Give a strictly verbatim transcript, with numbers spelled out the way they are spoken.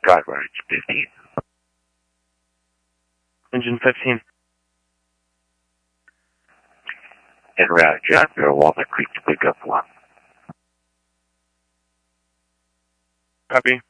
driver, it's fifteen. Engine fifteen. En route, John Muir, Walnut Creek to pick up one. Copy.